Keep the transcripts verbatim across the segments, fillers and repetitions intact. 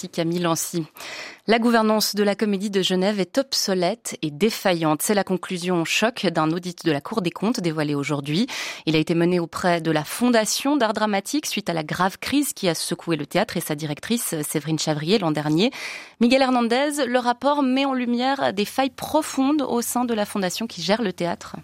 Merci Camille Lancy. La gouvernance de la Comédie de Genève est obsolète et défaillante. C'est la conclusion choc d'un audit de la Cour des comptes dévoilé aujourd'hui. Il a été mené auprès de la Fondation d'art dramatique suite à la grave crise qui a secoué le théâtre et sa directrice Séverine Chavrier l'an dernier. Miguel Hernandez, le rapport met en lumière des failles profondes au sein de la Fondation qui gère le théâtre.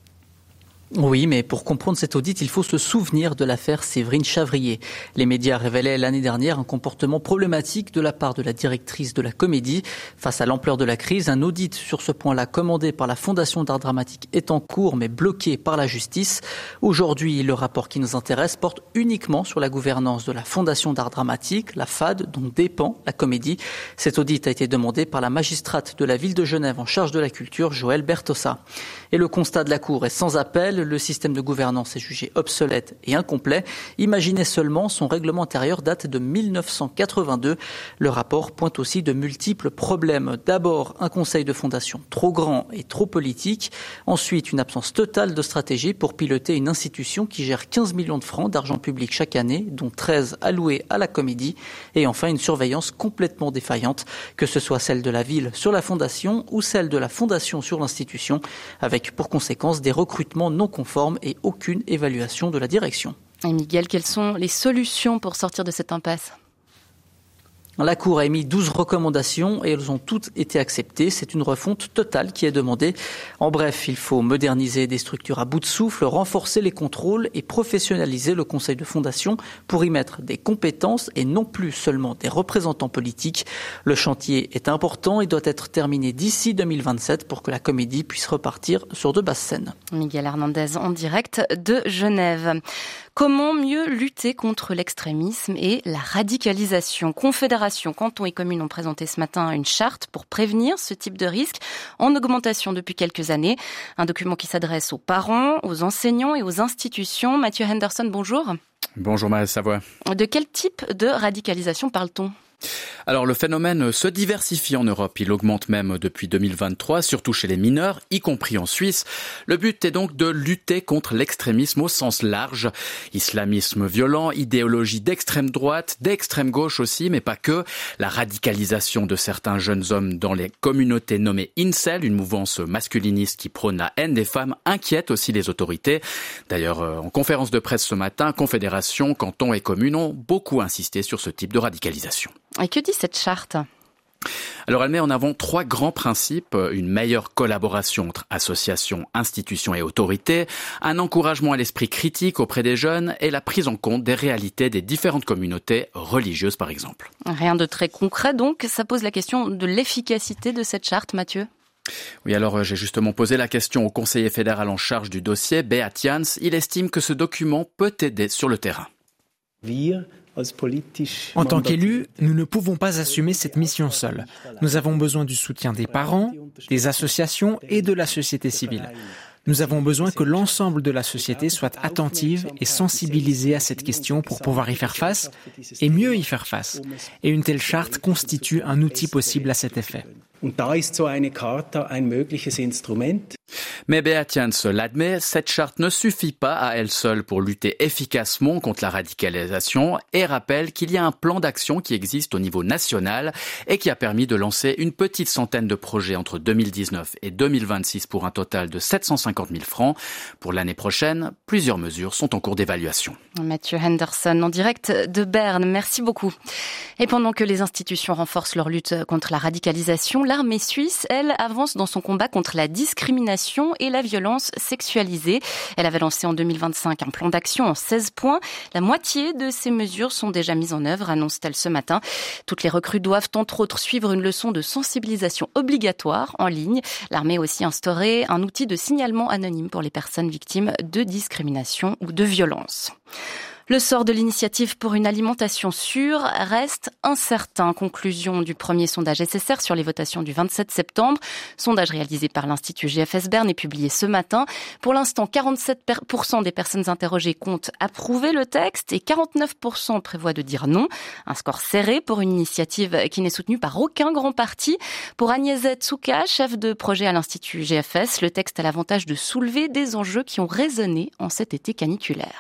Oui, mais pour comprendre cet audit, il faut se souvenir de l'affaire Séverine Chavrier. Les médias révélaient l'année dernière un comportement problématique de la part de la directrice de la Comédie. Face à l'ampleur de la crise, un audit sur ce point-là commandé par la Fondation d'art dramatique est en cours, mais bloqué par la justice. Aujourd'hui, le rapport qui nous intéresse porte uniquement sur la gouvernance de la Fondation d'art dramatique, la F A D, dont dépend la Comédie. Cet audit a été demandé par la magistrate de la ville de Genève en charge de la culture, Joëlle Bertossa. Et le constat de la Cour est sans appel. Le système de gouvernance est jugé obsolète et incomplet. Imaginez seulement, son règlement intérieur date de mille neuf cent quatre-vingt-deux. Le rapport pointe aussi de multiples problèmes. D'abord, un conseil de fondation trop grand et trop politique. Ensuite, une absence totale de stratégie pour piloter une institution qui gère quinze millions de francs d'argent public chaque année, dont treize alloués à la Comédie. Et enfin, une surveillance complètement défaillante, que ce soit celle de la ville sur la fondation ou celle de la fondation sur l'institution, avec pour conséquence des recrutements non conformes et aucune évaluation de la direction. Et Miguel, quelles sont les solutions pour sortir de cette impasse ? La Cour a émis douze recommandations et elles ont toutes été acceptées. C'est une refonte totale qui est demandée. En bref, il faut moderniser des structures à bout de souffle, renforcer les contrôles et professionnaliser le conseil de fondation pour y mettre des compétences et non plus seulement des représentants politiques. Le chantier est important et doit être terminé d'ici deux mille vingt-sept pour que la Comédie puisse repartir sur de basses scènes. Miguel Hernandez en direct de Genève. Comment mieux lutter contre l'extrémisme et la radicalisation ? Confédération, cantons et communes ont présenté ce matin une charte pour prévenir ce type de risque en augmentation depuis quelques années. Un document qui s'adresse aux parents, aux enseignants et aux institutions. Mathieu Henderson, bonjour. Bonjour Maëlle Savoie. De quel type de radicalisation parle-t-on ? Alors le phénomène se diversifie en Europe, il augmente même depuis deux mille vingt-trois, surtout chez les mineurs, y compris en Suisse. Le but est donc de lutter contre l'extrémisme au sens large. Islamisme violent, idéologie d'extrême droite, d'extrême gauche aussi, mais pas que. La radicalisation de certains jeunes hommes dans les communautés nommées incel, une mouvance masculiniste qui prône la haine des femmes, inquiète aussi les autorités. D'ailleurs, en conférence de presse ce matin, Confédération, cantons et communes ont beaucoup insisté sur ce type de radicalisation. Et que dit cette charte ? Alors elle met en avant trois grands principes, une meilleure collaboration entre associations, institutions et autorités, un encouragement à l'esprit critique auprès des jeunes et la prise en compte des réalités des différentes communautés religieuses par exemple. Rien de très concret donc, ça pose la question de l'efficacité de cette charte, Mathieu ? Oui, alors j'ai justement posé la question au conseiller fédéral en charge du dossier, Beat Jans. Il estime que ce document peut aider sur le terrain. En tant qu'élus, nous ne pouvons pas assumer cette mission seuls. Nous avons besoin du soutien des parents, des associations et de la société civile. Nous avons besoin que l'ensemble de la société soit attentive et sensibilisée à cette question pour pouvoir y faire face et mieux y faire face. Et une telle charte constitue un outil possible à cet effet. Mais Beat Jans l'admet, cette charte ne suffit pas à elle seule pour lutter efficacement contre la radicalisation et rappelle qu'il y a un plan d'action qui existe au niveau national et qui a permis de lancer une petite centaine de projets entre deux mille dix-neuf et deux mille vingt-six pour un total de sept cent cinquante mille francs. Pour l'année prochaine, plusieurs mesures sont en cours d'évaluation. Mathieu Henderson en direct de Berne, merci beaucoup. Et pendant que les institutions renforcent leur lutte contre la radicalisation, l'armée suisse, elle, avance dans son combat contre la discrimination et la violence sexualisée. Elle avait lancé en deux mille vingt-cinq un plan d'action en seize points. La moitié de ces mesures sont déjà mises en œuvre, annonce-t-elle ce matin. Toutes les recrues doivent entre autres suivre une leçon de sensibilisation obligatoire en ligne. L'armée a aussi instauré un outil de signalement anonyme pour les personnes victimes de discrimination ou de violence. Le sort de l'initiative pour une alimentation sûre reste incertain. Conclusion du premier sondage S S R sur les votations du vingt-sept septembre. Sondage réalisé par l'Institut G F S Berne et publié ce matin. Pour l'instant, quarante-sept pour cent des personnes interrogées comptent approuver le texte et quarante-neuf pour cent prévoient de dire non. Un score serré pour une initiative qui n'est soutenue par aucun grand parti. Pour Agnès Tsouka, chef de projet à l'Institut G F S, le texte a l'avantage de soulever des enjeux qui ont résonné en cet été caniculaire.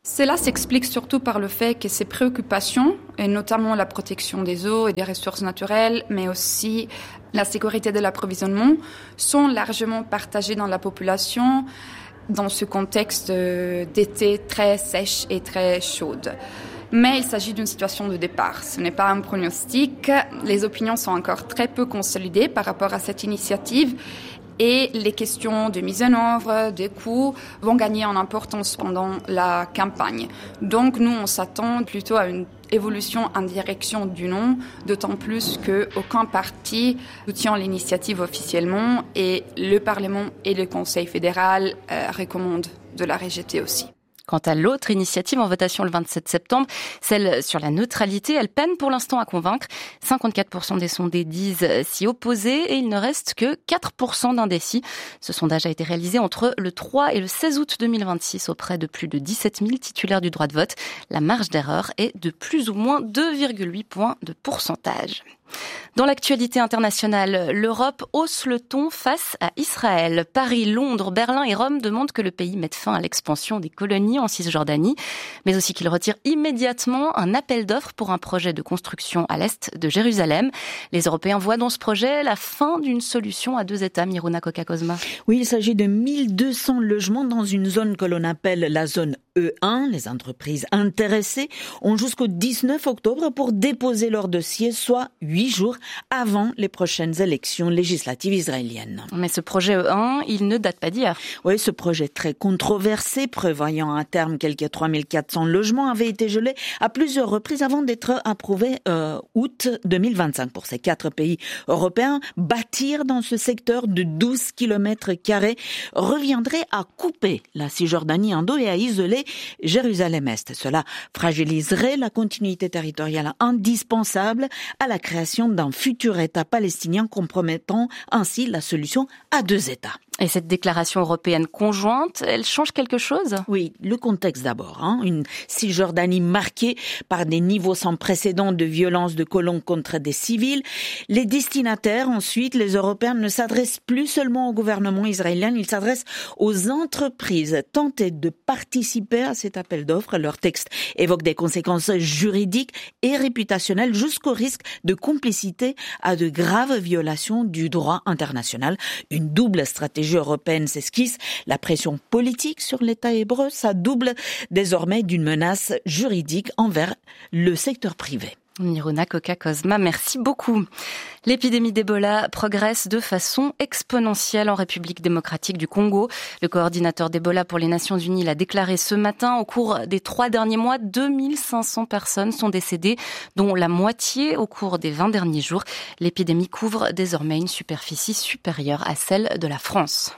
Cela s'explique surtout par le fait que ces préoccupations, et notamment la protection des eaux et des ressources naturelles, mais aussi la sécurité de l'approvisionnement, sont largement partagées dans la population dans ce contexte d'été très sèche et très chaude. Mais il s'agit d'une situation de départ. Ce n'est pas un pronostic. Les opinions sont encore très peu consolidées par rapport à cette initiative. Et les questions de mise en œuvre, des coûts, vont gagner en importance pendant la campagne. Donc nous, on s'attend plutôt à une évolution en direction du non, d'autant plus qu'aucun parti soutient l'initiative officiellement et le Parlement et le Conseil fédéral euh, recommandent de la rejeter aussi. Quant à l'autre initiative en votation le vingt-sept septembre, celle sur la neutralité, elle peine pour l'instant à convaincre. cinquante-quatre pour cent des sondés disent s'y opposer et il ne reste que quatre pour cent d'indécis. Ce sondage a été réalisé entre le trois et le seize août deux mille vingt-six auprès de plus de dix-sept mille titulaires du droit de vote. La marge d'erreur est de plus ou moins deux virgule huit points de pourcentage. Dans l'actualité internationale, l'Europe hausse le ton face à Israël. Paris, Londres, Berlin et Rome demandent que le pays mette fin à l'expansion des colonies en Cisjordanie, mais aussi qu'il retire immédiatement un appel d'offres pour un projet de construction à l'est de Jérusalem. Les Européens voient dans ce projet la fin d'une solution à deux États. Miruna Koka-Kozma. Oui, il s'agit de mille deux cents logements dans une zone que l'on appelle la zone E un. Les entreprises intéressées ont jusqu'au dix-neuf octobre pour déposer leur dossier, soit huit jours avant les prochaines élections législatives israéliennes. Mais ce projet E un, il ne date pas d'hier. Oui, ce projet très controversé, prévoyant à terme quelques trois mille quatre cents logements, avait été gelé à plusieurs reprises avant d'être approuvé euh, août deux mille vingt-cinq. Pour ces quatre pays européens, bâtir dans ce secteur de douze kilomètres carrés reviendrait à couper la Cisjordanie en deux et à isoler Jérusalem-Est. Cela fragiliserait la continuité territoriale indispensable à la création d'un futur État palestinien, compromettant ainsi la solution à deux États. Et cette déclaration européenne conjointe, elle change quelque chose ? Oui, le contexte d'abord. Hein. Une Cisjordanie marquée par des niveaux sans précédent de violence de colons contre des civils. Les destinataires, ensuite, les Européens ne s'adressent plus seulement au gouvernement israélien, ils s'adressent aux entreprises tentées de participer à cet appel d'offres. Leur texte évoque des conséquences juridiques et réputationnelles jusqu'au risque de complicité à de graves violations du droit international. Une double stratégie européenne s'esquisse. La pression politique sur l'État hébreu, ça double désormais d'une menace juridique envers le secteur privé. Miruna Koka-Kozma, merci beaucoup. L'épidémie d'Ebola progresse de façon exponentielle en République démocratique du Congo. Le coordinateur d'Ebola pour les Nations Unies l'a déclaré ce matin. Au cours des trois derniers mois, deux mille cinq cents personnes sont décédées, dont la moitié au cours des vingt derniers jours. L'épidémie couvre désormais une superficie supérieure à celle de la France.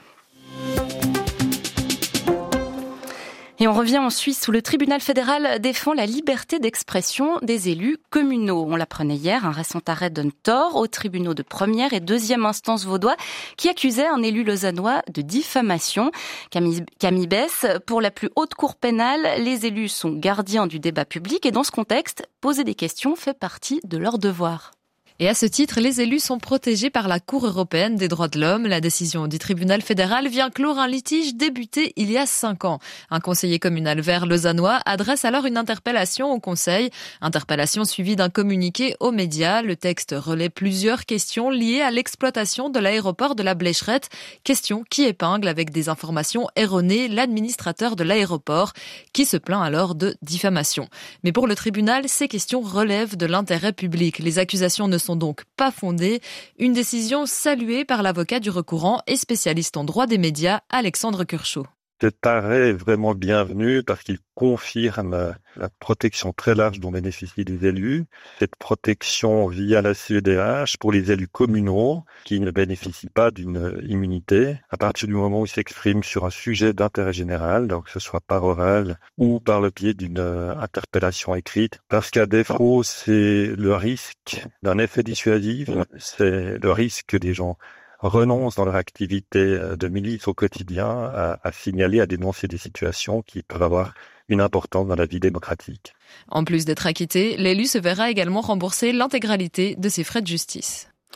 Et on revient en Suisse où le tribunal fédéral défend la liberté d'expression des élus communaux. On l'apprenait hier, un récent arrêt donne tort aux tribunaux de première et deuxième instance vaudois qui accusaient un élu lausannois de diffamation. Camille, Camille Bess, pour la plus haute cour pénale, les élus sont gardiens du débat public et dans ce contexte, poser des questions fait partie de leur devoir. Et à ce titre, les élus sont protégés par la Cour européenne des droits de l'homme. La décision du tribunal fédéral vient clore un litige débuté il y a cinq ans. Un conseiller communal vert lausannois adresse alors une interpellation au conseil. Interpellation suivie d'un communiqué aux médias. Le texte relaie plusieurs questions liées à l'exploitation de l'aéroport de la Blécherette. Questions qui épinglent avec des informations erronées l'administrateur de l'aéroport qui se plaint alors de diffamation. Mais pour le tribunal, ces questions relèvent de l'intérêt public. Les accusations ne sont donc pas fondées. Une décision saluée par l'avocat du recourant et spécialiste en droit des médias, Alexandre Curchot. Cet arrêt est vraiment bienvenu parce qu'il confirme la protection très large dont bénéficient les élus. Cette protection via la C E D H pour les élus communaux qui ne bénéficient pas d'une immunité à partir du moment où ils s'expriment sur un sujet d'intérêt général, donc que ce soit par oral ou par le biais d'une interpellation écrite. Parce qu'à défaut, c'est le risque d'un effet dissuasif, c'est le risque que des gens renoncent dans leur activité de milice au quotidien à, à signaler, à dénoncer des situations qui peuvent avoir une importance dans la vie démocratique. En plus d'être acquitté, l'élu se verra également rembourser l'intégralité de ses frais de justice.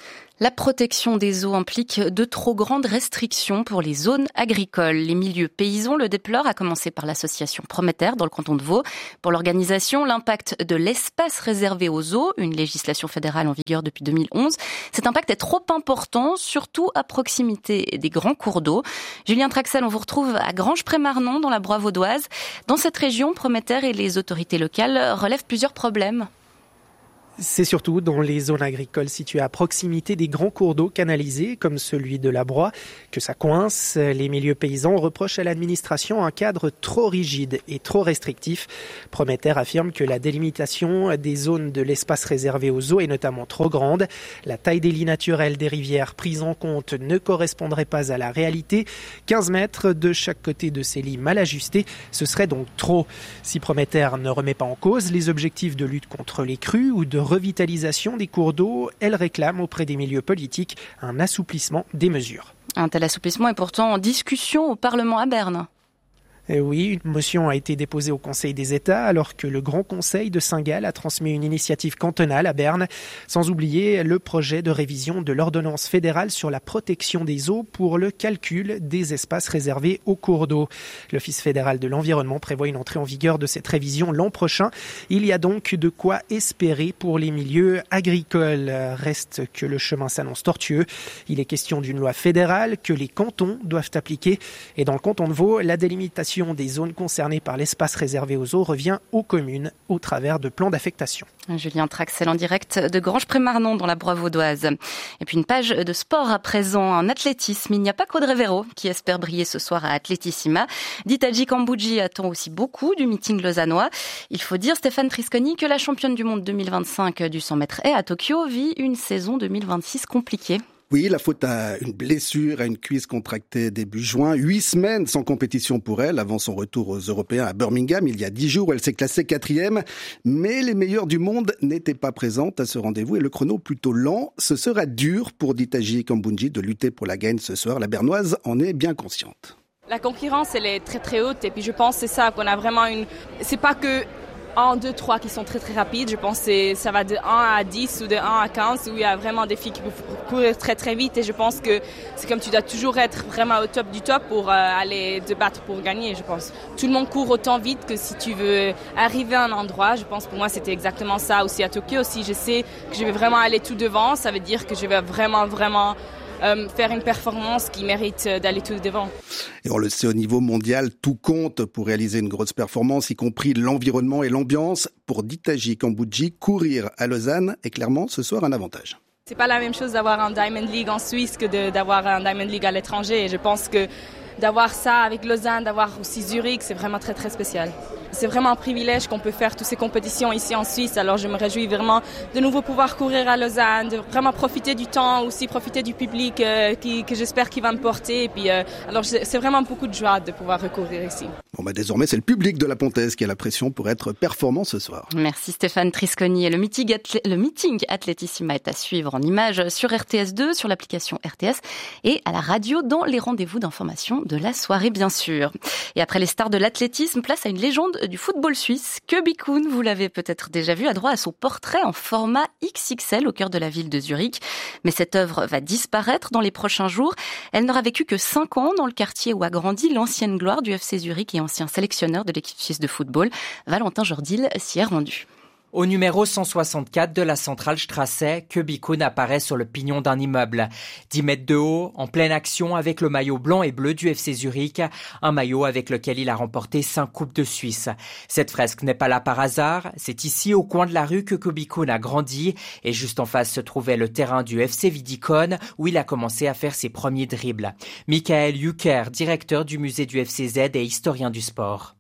La protection des eaux implique de trop grandes restrictions pour les zones agricoles. Les milieux paysans le déplorent, à commencer par l'association Prométhée dans le canton de Vaud. Pour l'organisation, l'impact de l'espace réservé aux eaux, une législation fédérale en vigueur depuis deux mille onze, cet impact est trop important, surtout à proximité des grands cours d'eau. Julien Traxel, on vous retrouve à Granges-près-Marnon, dans la Broye vaudoise. Dans cette région, Prométhée et les autorités locales relèvent plusieurs problèmes. C'est surtout dans les zones agricoles situées à proximité des grands cours d'eau canalisés, comme celui de la Broye, que ça coince. Les milieux paysans reprochent à l'administration un cadre trop rigide et trop restrictif. Prométhée affirme que la délimitation des zones de l'espace réservé aux eaux est notamment trop grande. La taille des lits naturels des rivières prises en compte ne correspondrait pas à la réalité. quinze mètres de chaque côté de ces lits mal ajustés, ce serait donc trop. Si Prométhée ne remet pas en cause les objectifs de lutte contre les crues ou de revitalisation des cours d'eau, elle réclame auprès des milieux politiques un assouplissement des mesures. Un tel assouplissement est pourtant en discussion au Parlement à Berne. Et oui, une motion a été déposée au Conseil des États alors que le Grand Conseil de Saint-Gall a transmis une initiative cantonale à Berne, sans oublier le projet de révision de l'ordonnance fédérale sur la protection des eaux pour le calcul des espaces réservés aux cours d'eau. L'Office fédéral de l'environnement prévoit une entrée en vigueur de cette révision l'an prochain. Il y a donc de quoi espérer pour les milieux agricoles. Reste que le chemin s'annonce tortueux. Il est question d'une loi fédérale que les cantons doivent appliquer. Et dans le canton de Vaud, la délimitation des zones concernées par l'espace réservé aux eaux revient aux communes au travers de plans d'affectation. Julien Traxel en direct de Granges-près-Marnon dans la Broye vaudoise. Et puis une page de sport à présent, en athlétisme. Il n'y a pas qu'Audrey Véro qui espère briller ce soir à Atletissima. Ditaji Kambodji attend aussi beaucoup du meeting lausannois. Il faut dire, Stéphane Trisconi, que la championne du monde deux mille vingt-cinq du cent mètres haies à Tokyo vit une saison deux mille vingt-six compliquée. Oui, la faute à une blessure, à une cuisse contractée début juin. Huit semaines sans compétition pour elle avant son retour aux Européens à Birmingham il y a dix jours où elle s'est classée quatrième. Mais les meilleures du monde n'étaient pas présentes à ce rendez-vous et le chrono plutôt lent. Ce sera dur pour Ditaji Kambodji de lutter pour la gagne ce soir. La Bernoise en est bien consciente. La concurrence, elle est très très haute et puis je pense que c'est ça qu'on a vraiment une... C'est pas que un, deux, trois qui sont très très rapides. Je pense que ça va de un à dix ou de un à quinze où il y a vraiment des filles qui peuvent courir très très vite et je pense que c'est comme tu dois toujours être vraiment au top du top pour euh, aller te battre pour gagner, je pense. Tout le monde court autant vite que si tu veux arriver à un endroit. Je pense pour moi c'était exactement ça aussi à Tokyo. Si je sais que je vais vraiment aller tout devant, ça veut dire que je vais vraiment vraiment Euh, faire une performance qui mérite d'aller tout devant. Et on le sait, au niveau mondial, tout compte pour réaliser une grosse performance, y compris l'environnement et l'ambiance. Pour Ditaji Kambodji, courir à Lausanne est clairement ce soir un avantage. C'est pas la même chose d'avoir un Diamond League en Suisse que de, d'avoir un Diamond League à l'étranger. Et je pense que d'avoir ça avec Lausanne, d'avoir aussi Zurich, c'est vraiment très très spécial. C'est vraiment un privilège qu'on peut faire toutes ces compétitions ici en Suisse. Alors je me réjouis vraiment de nouveau pouvoir courir à Lausanne, de vraiment profiter du temps, aussi profiter du public euh, qui, que j'espère qu'il va me porter. Et puis, euh, alors c'est vraiment beaucoup de joie de pouvoir recourir ici. Bon bah désormais c'est le public de la Pontaise qui a la pression pour être performant ce soir. Merci Stéphane Trisconi. Et le meeting, athlé- le meeting Atletissima est à suivre en images sur R T S deux, sur l'application R T S et à la radio dans les rendez-vous d'information de la soirée bien sûr. Et après les stars de l'athlétisme, place à une légende du football suisse. Kobe Kuhn, vous l'avez peut-être déjà vu, a droit à son portrait en format X X L au cœur de la ville de Zurich. Mais cette œuvre va disparaître dans les prochains jours. Elle n'aura vécu que cinq ans dans le quartier où a grandi l'ancienne gloire du F C Zurich et ancien sélectionneur de l'équipe suisse de football. Valentin Jordil s'y est rendu. Au numéro cent soixante-quatre de la Centralstrasse, Kobe Kuhn apparaît sur le pignon d'un immeuble. dix mètres de haut, en pleine action avec le maillot blanc et bleu du F C Zurich, un maillot avec lequel il a remporté cinq coupes de Suisse. Cette fresque n'est pas là par hasard, c'est ici au coin de la rue que Kobe Kuhn a grandi et juste en face se trouvait le terrain du F C Vidikon où il a commencé à faire ses premiers dribbles. Michael Jucker, directeur du musée du F C Z et historien du sport.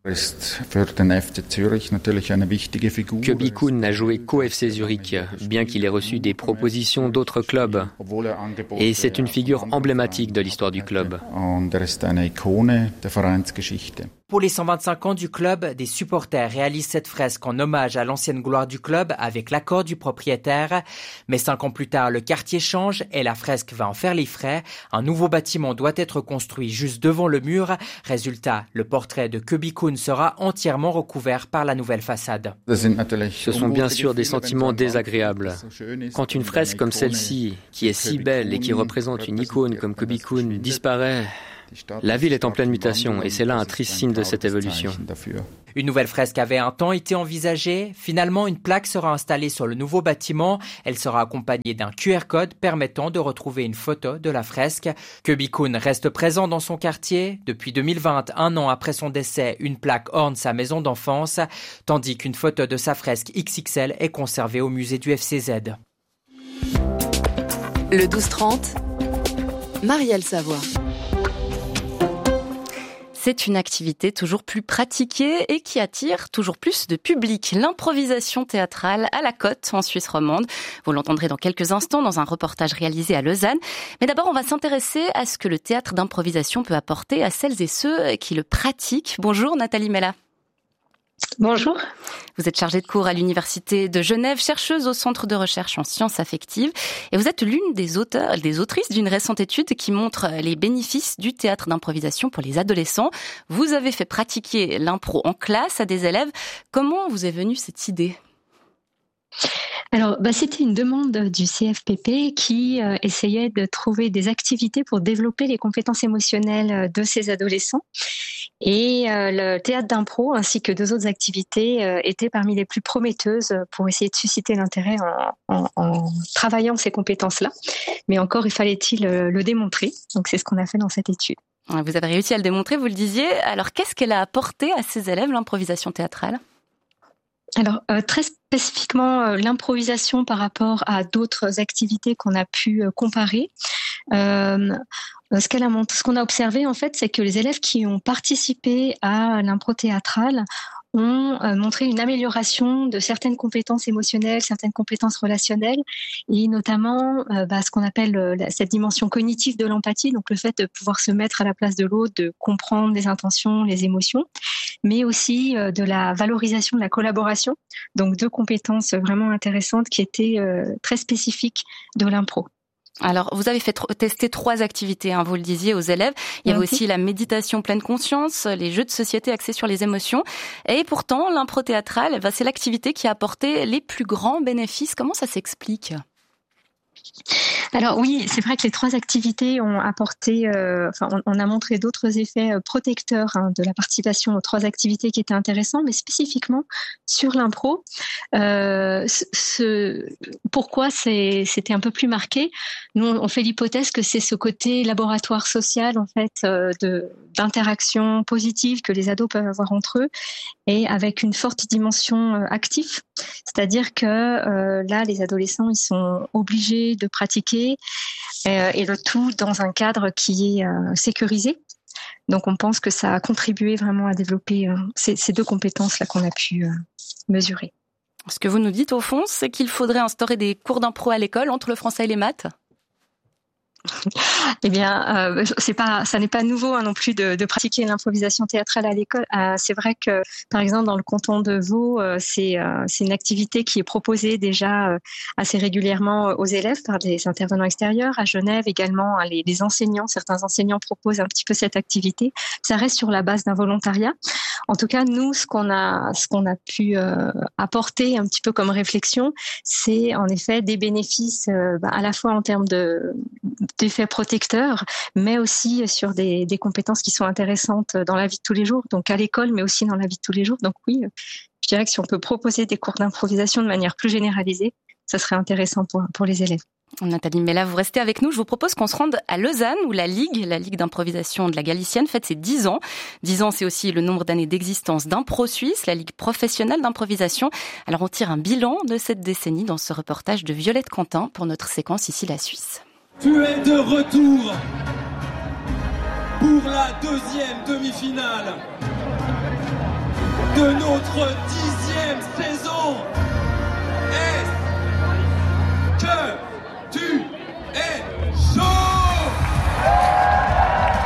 Kobe Kuhn n'a joué qu'au F C Zurich, bien qu'il ait reçu des propositions d'autres clubs. Et c'est une figure emblématique de l'histoire du club. Pour les cent vingt-cinq ans du club, des supporters réalisent cette fresque en hommage à l'ancienne gloire du club avec l'accord du propriétaire. Mais cinq ans plus tard, le quartier change et la fresque va en faire les frais. Un nouveau bâtiment doit être construit juste devant le mur. Résultat, le portrait de Köby Kuhn sera entièrement recouvert par la nouvelle façade. Ce sont bien sûr des sentiments désagréables. Quand une fresque comme celle-ci, qui est si belle et qui représente une icône comme Köby Kuhn, disparaît, la ville est en pleine mutation et c'est là un triste signe de cette évolution. Une nouvelle fresque avait un temps été envisagée. Finalement, une plaque sera installée sur le nouveau bâtiment. Elle sera accompagnée d'un Q R code permettant de retrouver une photo de la fresque. Köby Kuhn reste présent dans son quartier. Depuis deux mille vingt, un an après son décès, une plaque orne sa maison d'enfance, tandis qu'une photo de sa fresque X X L est conservée au musée du F C Z. Le douze trente, Marielle Savoie. C'est une activité toujours plus pratiquée et qui attire toujours plus de public. L'improvisation théâtrale à la Côte, en Suisse romande. Vous l'entendrez dans quelques instants dans un reportage réalisé à Lausanne. Mais d'abord, on va s'intéresser à ce que le théâtre d'improvisation peut apporter à celles et ceux qui le pratiquent. Bonjour Nathalie Mella. Bonjour. Vous êtes chargée de cours à l'Université de Genève, chercheuse au Centre de recherche en sciences affectives. Et vous êtes l'une des auteurs, des autrices d'une récente étude qui montre les bénéfices du théâtre d'improvisation pour les adolescents. Vous avez fait pratiquer l'impro en classe à des élèves. Comment vous est venue cette idée ? Alors, bah, c'était une demande du C F P P qui euh, essayait de trouver des activités pour développer les compétences émotionnelles de ces adolescents. Et euh, le théâtre d'impro ainsi que deux autres activités euh, étaient parmi les plus prometteuses pour essayer de susciter l'intérêt en, en, en travaillant ces compétences-là. Mais encore, il fallait-il euh, le démontrer. Donc, c'est ce qu'on a fait dans cette étude. Vous avez réussi à le démontrer, vous le disiez. Alors, qu'est-ce qu'elle a apporté à ces élèves, l'improvisation théâtrale ? Alors, euh, très spécifiquement, euh, l'improvisation par rapport à d'autres activités qu'on a pu euh, comparer. Euh, ce, qu'elle a, ce qu'on a observé, en fait, c'est que les élèves qui ont participé à l'impro théâtrale ont euh, montré une amélioration de certaines compétences émotionnelles, certaines compétences relationnelles, et notamment euh, bah, ce qu'on appelle euh, cette dimension cognitive de l'empathie, donc le fait de pouvoir se mettre à la place de l'autre, de comprendre les intentions, les émotions, mais aussi euh, de la valorisation de la collaboration, donc deux compétences vraiment intéressantes qui étaient euh, très spécifiques de l'impro. Alors, vous avez fait tester trois activités, hein, vous le disiez, aux élèves. Il y avait aussi la méditation pleine conscience, les jeux de société axés sur les émotions. Et pourtant, l'impro théâtrale, bah, c'est l'activité qui a apporté les plus grands bénéfices. Comment ça s'explique ? Alors oui, c'est vrai que les trois activités ont apporté, euh, enfin, on, on a montré d'autres effets protecteurs hein, de la participation aux trois activités qui étaient intéressants, mais spécifiquement sur l'impro. Euh, ce, pourquoi c'est, c'était un peu plus marqué ? Nous, on fait l'hypothèse que c'est ce côté laboratoire social en fait euh, de d'interaction positive que les ados peuvent avoir entre eux, et avec une forte dimension euh, active. C'est-à-dire que euh, là, les adolescents, ils sont obligés de pratiquer euh, et le tout dans un cadre qui est euh, sécurisé. Donc, on pense que ça a contribué vraiment à développer euh, ces, ces deux compétences-là qu'on a pu euh, mesurer. Ce que vous nous dites, au fond, c'est qu'il faudrait instaurer des cours d'impro à l'école entre le français et les maths ? Eh bien, euh, c'est pas, ça n'est pas nouveau hein, non plus de, de pratiquer l'improvisation théâtrale à l'école. Euh, c'est vrai que, par exemple, dans le canton de Vaud, euh, c'est, euh, c'est une activité qui est proposée déjà euh, assez régulièrement aux élèves par des intervenants extérieurs. À Genève également, hein, les, les enseignants, certains enseignants proposent un petit peu cette activité. Ça reste sur la base d'un volontariat. En tout cas, nous, ce qu'on a, ce qu'on a pu euh, apporter un petit peu comme réflexion, c'est en effet des bénéfices euh, bah, à la fois en termes de d'effets protecteurs, mais aussi sur des, des compétences qui sont intéressantes dans la vie de tous les jours, donc à l'école, mais aussi dans la vie de tous les jours. Donc oui, je dirais que si on peut proposer des cours d'improvisation de manière plus généralisée, ça serait intéressant pour, pour les élèves. Nathalie Mella, vous restez avec nous. Je vous propose qu'on se rende à Lausanne, où la Ligue, la Ligue d'improvisation de la Galicienne, fête ses dix ans. dix ans, c'est aussi le nombre d'années d'existence d'Impro Suisse, la Ligue professionnelle d'improvisation. Alors on tire un bilan de cette décennie dans ce reportage de Violette Quentin pour notre séquence Ici la Suisse. Tu es de retour pour la deuxième demi-finale de notre dixième saison. Est-ce que tu es chaud ?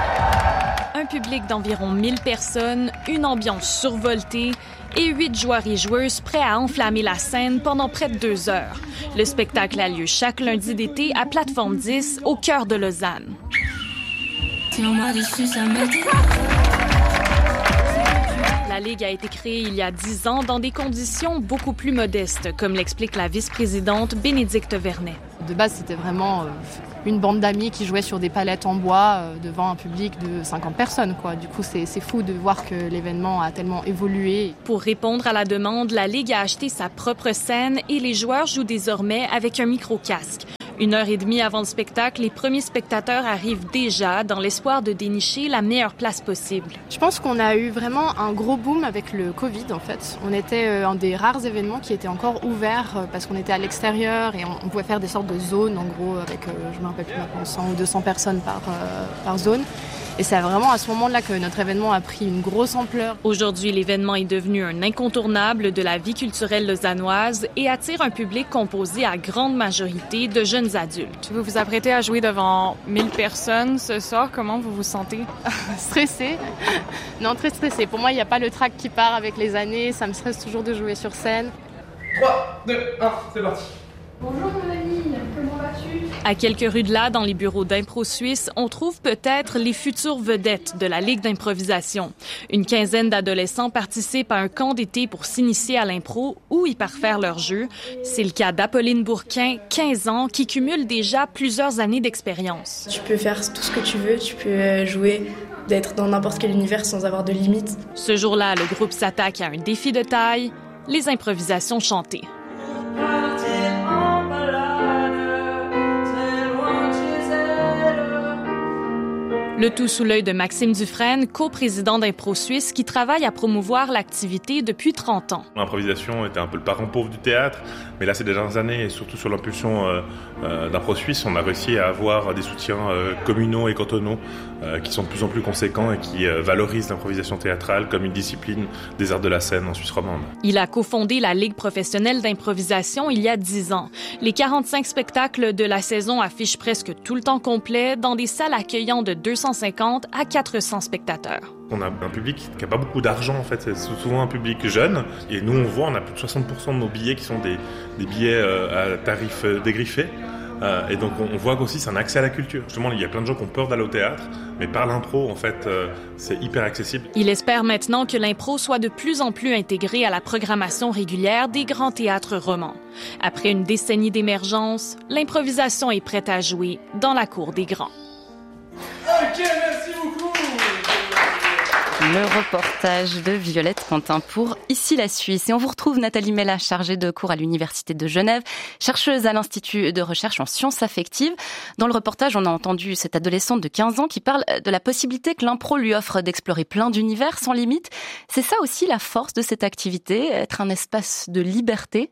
Un public d'environ mille personnes, une ambiance survoltée et huit joueurs et joueuses prêts à enflammer la scène pendant près de deux heures. Le spectacle a lieu chaque lundi d'été à Plateforme dix, au cœur de Lausanne. Si on m'a déçu, ça m'a dit... La Ligue a été créée il y a dix ans dans des conditions beaucoup plus modestes, comme l'explique la vice-présidente Bénédicte Vernet. De base, c'était vraiment euh, une bande d'amis qui jouaient sur des palettes en bois euh, devant un public de cinquante personnes, quoi. Du coup, c'est, c'est fou de voir que l'événement a tellement évolué. Pour répondre à la demande, la Ligue a acheté sa propre scène et les joueurs jouent désormais avec un micro-casque. Une heure et demie avant le spectacle, les premiers spectateurs arrivent déjà dans l'espoir de dénicher la meilleure place possible. Je pense qu'on a eu vraiment un gros boom avec le Covid, en fait. On était un des rares événements qui était encore ouvert parce qu'on était à l'extérieur et on pouvait faire des sortes de zones, en gros, avec, je me rappelle plus maintenant, cent ou deux cents personnes par, euh, par zone. Et c'est vraiment à ce moment-là que notre événement a pris une grosse ampleur. Aujourd'hui, l'événement est devenu un incontournable de la vie culturelle lausannoise et attire un public composé à grande majorité de jeunes adultes. Vous vous apprêtez à jouer devant mille personnes ce soir. Comment vous vous sentez? Stressée. Non, très stressée. Pour moi, il n'y a pas le trac qui part avec les années. Ça me stresse toujours de jouer sur scène. trois, deux, un, c'est parti. Bonjour mon ami, comment vas-tu? À quelques rues de là, dans les bureaux d'Impro Suisse, on trouve peut-être les futures vedettes de la Ligue d'improvisation. Une quinzaine d'adolescents participent à un camp d'été pour s'initier à l'impro ou y parfaire leur jeu. C'est le cas d'Apolline Bourquin, quinze ans, qui cumule déjà plusieurs années d'expérience. Tu peux faire tout ce que tu veux, tu peux jouer, d'être dans n'importe quel univers sans avoir de limites. Ce jour-là, le groupe s'attaque à un défi de taille, les improvisations chantées. Le tout sous l'œil de Maxime Dufresne, coprésident d'Impro Suisse, qui travaille à promouvoir l'activité depuis trente ans. L'improvisation était un peu le parent pauvre du théâtre, mais là, ces dernières années, et surtout sur l'impulsion euh, euh, d'Impro Suisse, on a réussi à avoir des soutiens euh, communaux et cantonaux euh, qui sont de plus en plus conséquents et qui euh, valorisent l'improvisation théâtrale comme une discipline des arts de la scène en Suisse romande. Il a cofondé la Ligue professionnelle d'improvisation il y a dix ans. Les quarante-cinq spectacles de la saison affichent presque tout le temps complet dans des salles accueillant de deux cent cinquante à quatre cents spectateurs. On a un public qui n'a pas beaucoup d'argent, en fait. C'est souvent un public jeune. Et nous, on voit, on a plus de soixante pour cent de nos billets qui sont des, des billets euh, à tarifs euh, dégriffés. Euh, et donc, on, on voit qu'aussi, c'est un accès à la culture. Justement, il y a plein de gens qui ont peur d'aller au théâtre, mais par l'impro, en fait, euh, c'est hyper accessible. Il espère maintenant que l'impro soit de plus en plus intégré à la programmation régulière des grands théâtres romans. Après une décennie d'émergence, l'improvisation est prête à jouer dans la cour des grands. Ok, merci beaucoup. Le reportage de Violette Quentin pour Ici la Suisse. Et on vous retrouve Nathalie Mella, chargée de cours à l'Université de Genève, chercheuse à l'Institut de recherche en sciences affectives. Dans le reportage, on a entendu cette adolescente de quinze ans qui parle de la possibilité que l'impro lui offre d'explorer plein d'univers sans limite. C'est ça aussi la force de cette activité, être un espace de liberté.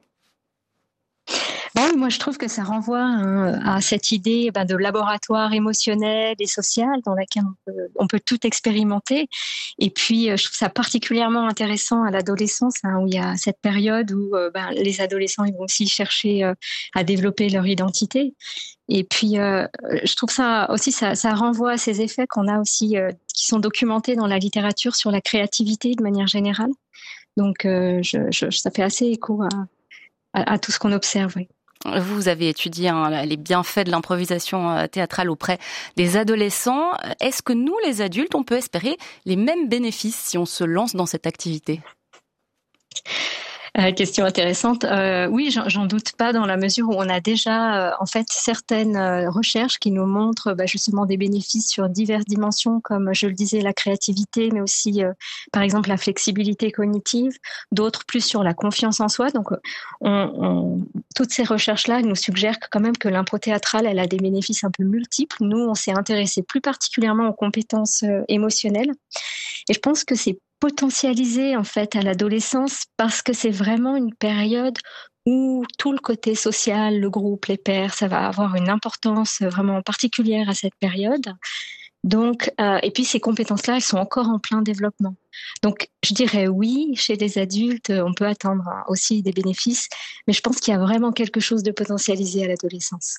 Bon, moi, je trouve que ça renvoie hein, à cette idée ben, de laboratoire émotionnel et social dans laquelle on peut, on peut tout expérimenter. Et puis, je trouve ça particulièrement intéressant à l'adolescence, hein, où il y a cette période où euh, ben, les adolescents ils vont aussi chercher euh, à développer leur identité. Et puis, euh, je trouve ça aussi, ça, ça renvoie à ces effets qu'on a aussi, euh, qui sont documentés dans la littérature sur la créativité de manière générale. Donc, euh, je, je, ça fait assez écho à, à, à tout ce qu'on observe, oui. Vous avez étudié hein, les bienfaits de l'improvisation théâtrale auprès des adolescents. Est-ce que nous, les adultes, on peut espérer les mêmes bénéfices si on se lance dans cette activité ? Euh, question intéressante. Euh, oui, j'en, j'en doute pas dans la mesure où on a déjà euh, en fait certaines euh, recherches qui nous montrent bah, justement des bénéfices sur diverses dimensions, comme je le disais, la créativité, mais aussi euh, par exemple la flexibilité cognitive. D'autres plus sur la confiance en soi. Donc, on, on, toutes ces recherches-là nous suggèrent quand même que l'impro théâtrale, elle a des bénéfices un peu multiples. Nous, on s'est intéressé plus particulièrement aux compétences euh, émotionnelles, et je pense que c'est potentialisé en fait à l'adolescence parce que c'est vraiment une période où tout le côté social, le groupe, les pairs, ça va avoir une importance vraiment particulière à cette période. Donc, euh, et puis ces compétences-là, elles sont encore en plein développement. Donc, je dirais oui, chez les adultes, on peut attendre aussi des bénéfices, mais je pense qu'il y a vraiment quelque chose de potentialisé à l'adolescence.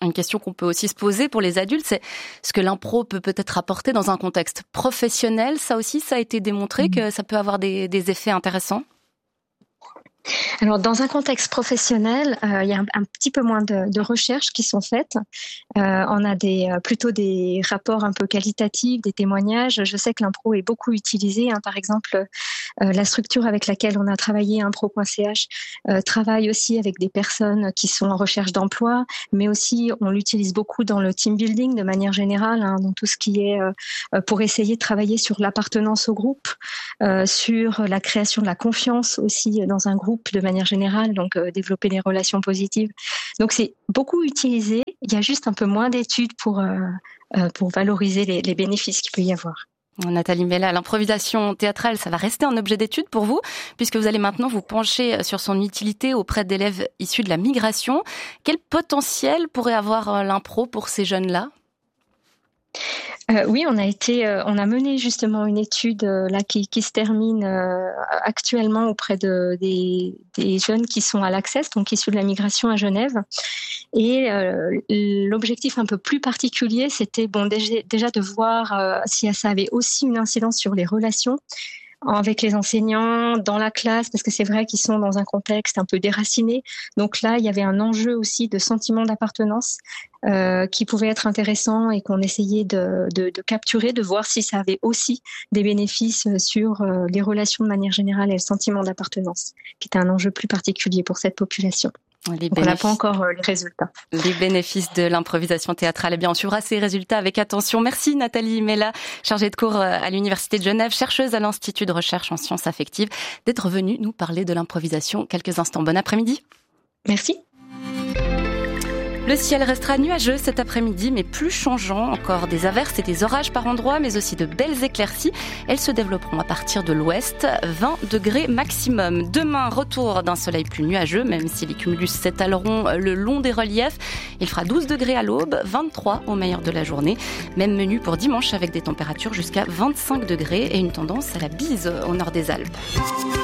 Une question qu'on peut aussi se poser pour les adultes, c'est ce que l'impro peut peut-être apporter dans un contexte professionnel. Ça aussi, ça a été démontré que ça peut avoir des, des effets intéressants. Alors, dans un contexte professionnel, euh, il y a un, un petit peu moins de, de recherches qui sont faites. Euh, on a des, euh, plutôt des rapports un peu qualitatifs, des témoignages. Je sais que l'impro est beaucoup utilisé. Hein. Par exemple, euh, la structure avec laquelle on a travaillé, impro point c h, euh, travaille aussi avec des personnes qui sont en recherche d'emploi, mais aussi on l'utilise beaucoup dans le team building de manière générale, hein, dans tout ce qui est euh, pour essayer de travailler sur l'appartenance au groupe, euh, sur la création de la confiance aussi dans un groupe de manière générale, donc euh, développer des relations positives. Donc c'est beaucoup utilisé, il y a juste un peu moins d'études pour, euh, euh, pour valoriser les, les bénéfices qu'il peut y avoir. Nathalie Mella, l'improvisation théâtrale, ça va rester un objet d'étude pour vous, puisque vous allez maintenant vous pencher sur son utilité auprès d'élèves issus de la migration. Quel potentiel pourrait avoir l'impro pour ces jeunes-là ? Euh, oui, on a été, euh, on a mené justement une étude euh, là qui, qui se termine euh, actuellement auprès de des, des jeunes qui sont à l'Access, donc issus de la migration à Genève. Et euh, l'objectif un peu plus particulier, c'était bon déjà, déjà de voir euh, si ça avait aussi une incidence sur les relations avec les enseignants, dans la classe, parce que c'est vrai qu'ils sont dans un contexte un peu déraciné. Donc là, il y avait un enjeu aussi de sentiment d'appartenance euh, qui pouvait être intéressant et qu'on essayait de, de, de capturer, de voir si ça avait aussi des bénéfices sur euh, les relations de manière générale et le sentiment d'appartenance, qui était un enjeu plus particulier pour cette population. Les Donc on n'a pas encore euh, les résultats. Les bénéfices de l'improvisation théâtrale. Eh bien, on suivra ces résultats avec attention. Merci Nathalie Mella, chargée de cours à l'Université de Genève, chercheuse à l'Institut de recherche en sciences affectives, d'être venue nous parler de l'improvisation quelques instants. Bon après-midi. Merci. Le ciel restera nuageux cet après-midi, mais plus changeant. Encore des averses et des orages par endroits, mais aussi de belles éclaircies. Elles se développeront à partir de l'ouest, vingt degrés maximum. Demain, retour d'un soleil plus nuageux, même si les cumulus s'étaleront le long des reliefs. Il fera douze degrés à l'aube, vingt-trois au meilleur de la journée. Même menu pour dimanche avec des températures jusqu'à vingt-cinq degrés et une tendance à la bise au nord des Alpes.